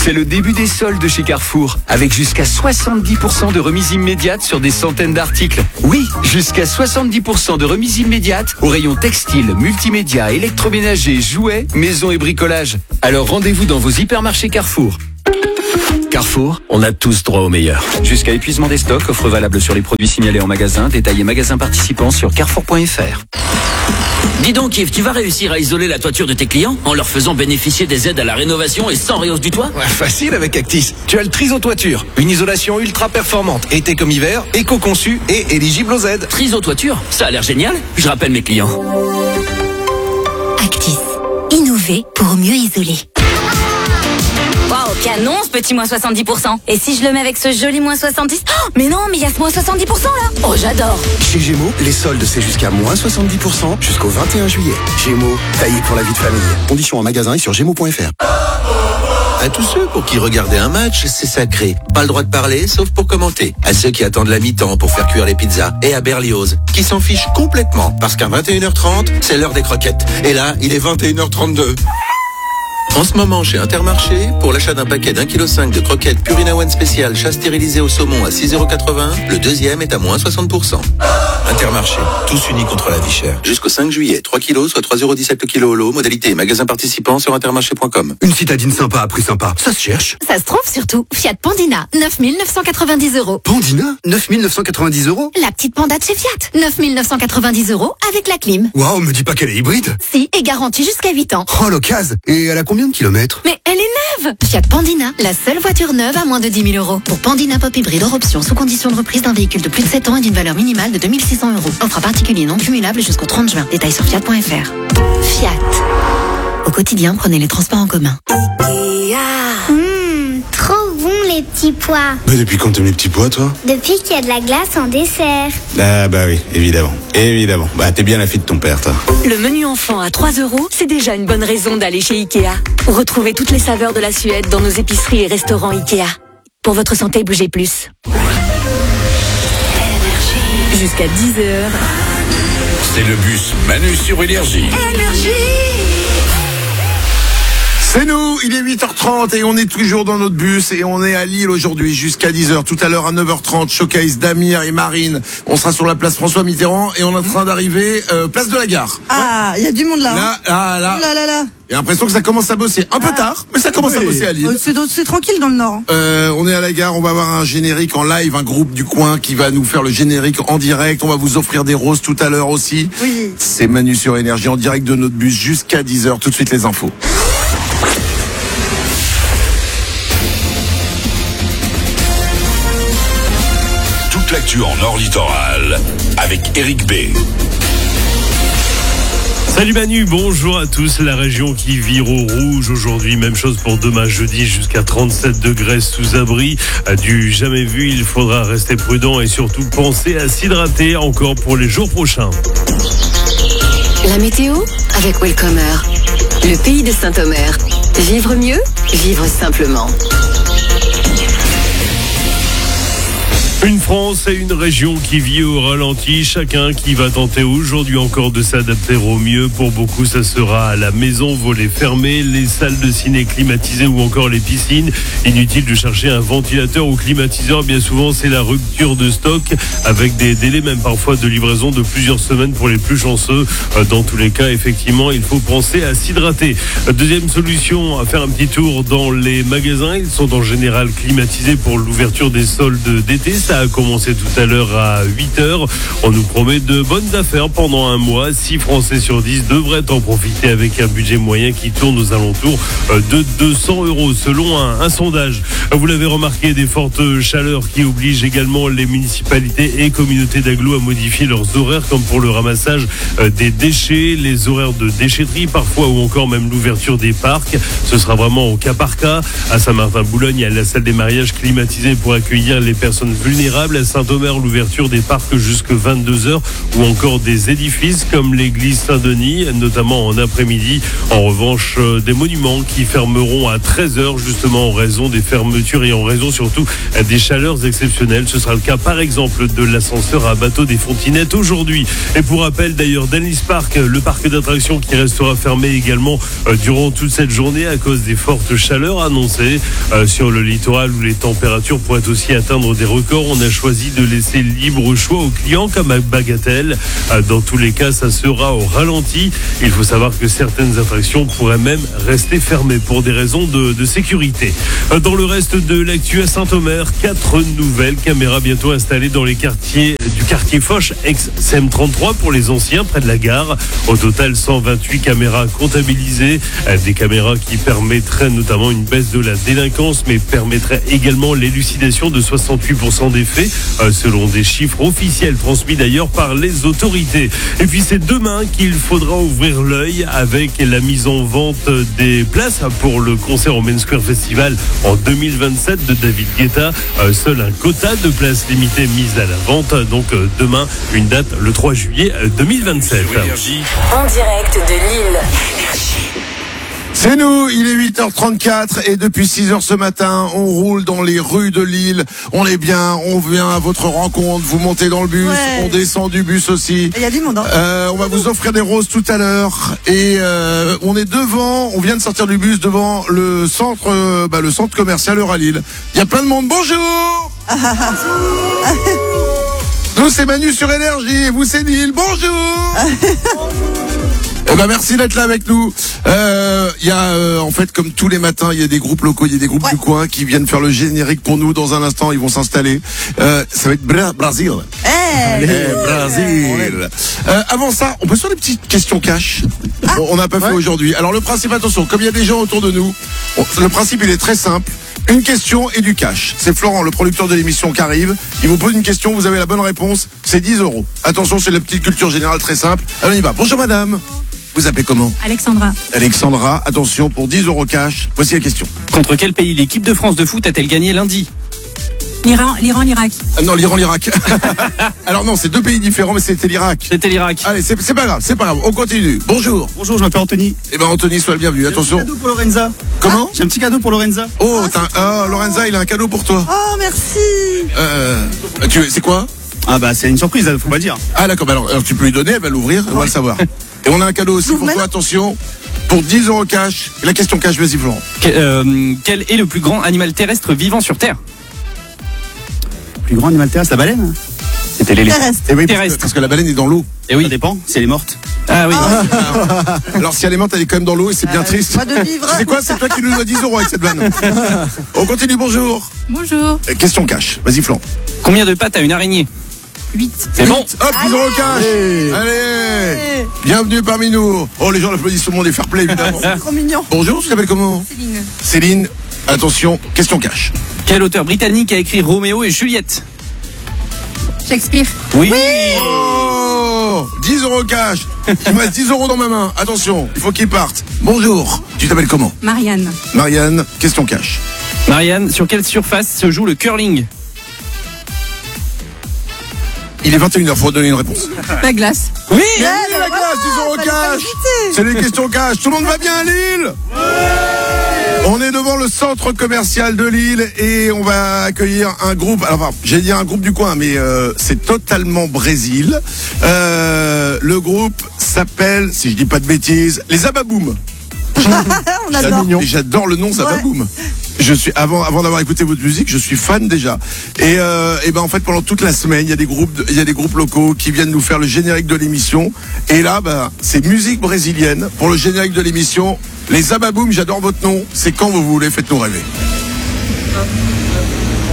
C'est le début des soldes chez Carrefour, avec jusqu'à 70% de remise immédiate sur des centaines d'articles. Oui, jusqu'à 70% de remise immédiate au rayon textile, multimédia, électroménager, jouets, maison et bricolage. Alors rendez-vous dans vos hypermarchés Carrefour. Carrefour, on a tous droit au meilleur. Jusqu'à épuisement des stocks, offre valable sur les produits signalés en magasin, détaillés magasins participants sur carrefour.fr. Dis donc Yves, tu vas réussir à isoler la toiture de tes clients en leur faisant bénéficier des aides à la rénovation et sans réhausse du toit? Ouais, facile avec Actis. Tu as le Triso Toiture, une isolation ultra performante, été comme hiver, éco-conçue et éligible aux aides. Triso Toiture, ça a l'air génial. Je rappelle mes clients. Actis, innover pour mieux isoler. Waouh, canon ce petit moins 70%. Et si je le mets avec ce joli moins 70%? Oh, mais non, mais il y a ce moins 70% là. Oh, j'adore. Chez Gémeaux, les soldes c'est jusqu'à moins 70% jusqu'au 21 juillet. Gémeaux, taillé pour la vie de famille. Conditions en magasin et sur gémeaux.fr. À tous ceux pour qui regarder un match, c'est sacré. Pas le droit de parler, sauf pour commenter. À ceux qui attendent la mi-temps pour faire cuire les pizzas. Et à Berlioz, qui s'en fichent complètement. Parce qu'à 21h30, c'est l'heure des croquettes. Et là, il est 21h32. En ce moment, chez Intermarché, pour l'achat d'un paquet d'1,5 kg de croquettes Purina One spécial chat stérilisé au saumon à 6,80 €, le deuxième est à moins 60%. Intermarché, tous unis contre la vie chère. Jusqu'au 5 juillet, 3 kilos, soit 3,17 € le kilo au lot. Modalité et magasin participant sur intermarché.com. Une citadine sympa à prix sympa, ça se cherche. Ça se trouve surtout. Fiat Pandina, 9 990 €. Pandina, 9 990 €. La petite panda de chez Fiat, 9 990 € avec la clim. Waouh, me dis pas qu'elle est hybride. Si, et garantie jusqu'à 8 ans. Oh, l'occasion. Et elle a combien de kilomètres? Mais elle est neuve. Fiat Pandina, la seule voiture neuve à moins de 10 000 €. Pour Pandina Pop Hybride hors option, sous condition de reprise d'un véhicule de plus de 7 ans et d'une valeur minimale de 2 600 €. Offre à particulier non cumulable jusqu'au 30 juin. Détails sur fiat.fr. Fiat. Au quotidien, prenez les transports en commun. Trop bon les petits pois. Mais depuis quand t'aimes les petits pois, toi? Depuis qu'il y a de la glace en dessert. Ah bah oui, évidemment. Évidemment. Bah t'es bien la fille de ton père, toi. Le menu enfant à 3 €, c'est déjà une bonne raison d'aller chez Ikea. Retrouvez toutes les saveurs de la Suède dans nos épiceries et restaurants Ikea. Pour votre santé, bougez plus. Jusqu'à 10h. C'est le bus Manu sur Énergie. C'est nous, il est 8h30 et on est toujours dans notre bus et on est à Lille aujourd'hui jusqu'à 10h. Tout à l'heure à 9h30, showcase d'Amir et Marine. On sera sur la place François Mitterrand et on est en train d'arriver place de la Gare. Ah, il y a du monde là. Là. Là. J'ai l'impression que ça commence à bosser un peu tard, mais ça commence à bosser à Lille. C'est tranquille dans le Nord. On est à la Gare, on va avoir un générique en live, un groupe du coin qui va nous faire le générique en direct. On va vous offrir des roses tout à l'heure aussi. Oui. C'est Manu sur Énergie en direct de notre bus jusqu'à 10h. Tout de suite les infos. Toute l'actu en Nord Littoral avec Eric B. Salut Manu, bonjour à tous. La région qui vire au rouge aujourd'hui, même chose pour demain jeudi, jusqu'à 37 degrés sous abri. Du jamais vu, il faudra rester prudent et surtout penser à s'hydrater encore pour les jours prochains. La météo avec Welcomer. Le pays de Saint-Omer. Vivre mieux, vivre simplement. Une France et une région qui vit au ralenti, chacun qui va tenter aujourd'hui encore de s'adapter au mieux. Pour beaucoup, ça sera à la maison, volets fermés, les salles de ciné climatisées ou encore les piscines. Inutile de chercher un ventilateur ou climatiseur, bien souvent c'est la rupture de stock avec des délais même parfois de livraison de plusieurs semaines pour les plus chanceux. Dans tous les cas, effectivement, il faut penser à s'hydrater. Deuxième solution, à faire un petit tour dans les magasins. Ils sont en général climatisés pour l'ouverture des soldes d'été. Ça a commencé tout à l'heure à 8h. On nous promet de bonnes affaires pendant un mois. 6 Français sur 10 devraient en profiter avec un budget moyen qui tourne aux alentours de 200 € selon un sondage. Vous l'avez remarqué, des fortes chaleurs qui obligent également les municipalités et communautés d'agglo à modifier leurs horaires, comme pour le ramassage des déchets, les horaires de déchetterie parfois ou encore même l'ouverture des parcs. Ce sera vraiment au cas par cas. À Saint-Martin-Boulogne, il y a la salle des mariages climatisée pour accueillir les personnes vulnérables vulnérables. À Saint-Omer, l'ouverture des parcs jusqu'à 22h ou encore des édifices comme l'église Saint-Denis, notamment en après-midi. En revanche, des monuments qui fermeront à 13h justement en raison des fermetures et en raison surtout des chaleurs exceptionnelles. Ce sera le cas par exemple de l'ascenseur à bateau des Fontinettes aujourd'hui. Et pour rappel d'ailleurs, Dennis Park, le parc d'attractions qui restera fermé également durant toute cette journée à cause des fortes chaleurs annoncées. Sur le littoral où les températures pourraient aussi atteindre des records, on a choisi de laisser libre choix aux clients comme à Bagatelle. Dans tous les cas, ça sera au ralenti. Il faut savoir que certaines attractions pourraient même rester fermées pour des raisons de sécurité. Dans le reste de l'actu à Saint-Omer, 4 nouvelles caméras bientôt installées dans les quartiers du quartier Foch, ex-CM33 pour les anciens près de la gare. Au total, 128 caméras comptabilisées. Des caméras qui permettraient notamment une baisse de la délinquance, mais permettraient également l'élucidation de 68% des faits, selon des chiffres officiels transmis d'ailleurs par les autorités. Et puis c'est demain qu'il faudra ouvrir l'œil avec la mise en vente des places pour le concert au Main Square Festival en 2027 de David Guetta. Seul un quota de places limitées mise à la vente. Donc demain, une date le 3 juillet 2027. En direct de Lille. C'est nous, il est 8h34 et depuis 6h ce matin, on roule dans les rues de Lille. On est bien, on vient à votre rencontre, vous montez dans le bus, on descend du bus aussi. Il y a du monde. On va vous offrir des roses tout à l'heure et on est devant, on vient de sortir du bus devant le centre commercial Euralille. Il y a plein de monde, bonjour. Nous c'est Manu sur Énergie et vous c'est Lille, bonjour. Eh ben merci d'être là avec nous. Il y a en fait comme tous les matins, il y a des groupes locaux, il y a des groupes du coin qui viennent faire le générique pour nous. Dans un instant, ils vont s'installer. Ça va être Brasil. Brasil. Avant ça, on peut faire des petites questions cash. On n'a pas fait aujourd'hui. Alors le principe, attention, comme il y a des gens autour de nous, le principe il est très simple. Une question et du cash. C'est Florent, le producteur de l'émission, qui arrive. Il vous pose une question, vous avez la bonne réponse. C'est 10 €. Attention, c'est la petite culture générale très simple. Alors on y va. Bonjour madame. Vous appelez comment? Alexandra. Alexandra, attention, pour 10 € cash, voici la question. Contre quel pays l'équipe de France de foot a-t-elle gagné lundi? L'Iran, l'Irak. Non, l'Iran, l'Irak. Alors non, c'est deux pays différents, mais c'était l'Irak. C'était l'Irak. Allez, c'est pas grave, on continue. Bonjour. Bonjour, je m'appelle Anthony. Eh ben Anthony, sois le bienvenu, attention. J'ai un petit cadeau pour Lorenza. Comment? J'ai un petit cadeau pour Lorenza. Oh, Lorenza, il a un cadeau pour toi. Oh, merci. C'est quoi? Ah bah c'est une surprise, faut pas dire. Ah d'accord, alors tu peux lui donner, elle va l'ouvrir, on va le savoir. Et on a un cadeau aussi pour toi, attention, pour 10 € cash. Et la question cash, vas-y Florent. Quel est le plus grand animal terrestre vivant sur Terre? Le plus grand animal terrestre, la baleine? C'était l'éléphant. Et oui, parce que la baleine est dans l'eau. Et oui. Ça dépend, si elle est morte. Ah oui. Alors si elle est morte, elle est quand même dans l'eau et c'est bien triste. C'est quoi? C'est toi qui nous dois 10 € avec cette vanne. On continue, bonjour. Bonjour. Question cash, vas-y Florent. Combien de pattes a une araignée? 8. C'est bon. Hop, 10 € cash. Allez. Bienvenue parmi nous. Oh, les gens applaudissent tout le monde et fair play évidemment. C'est trop mignon. Bonjour, tu t'appelles comment? Céline. Céline, attention, question cash. Quel auteur britannique a écrit Roméo et Juliette? Shakespeare. Oui. Oh, 10 € cash. Il me reste 10 € dans ma main. Attention, il faut qu'il parte. Bonjour, tu t'appelles comment? Marianne. Marianne, question cash. Marianne, sur quelle surface se joue le curling? Il est 21h, faut donner une réponse. La glace. Oui. La glace, 10 € cash. C'est les questions cash. Tout le monde va bien à Lille? On est devant le centre commercial de Lille et on va accueillir un groupe. Alors, j'ai dit un groupe du coin, mais c'est totalement Brésil. Le groupe s'appelle, si je dis pas de bêtises, les Ababoum. On adore. J'adore le nom Ababoum. Je suis avant d'avoir écouté votre musique, je suis fan déjà. Et ben en fait pendant toute la semaine, il y a des groupes locaux qui viennent nous faire le générique de l'émission. Et là, c'est musique brésilienne pour le générique de l'émission. Les Ababoum, j'adore votre nom. C'est quand vous voulez, faites-nous rêver.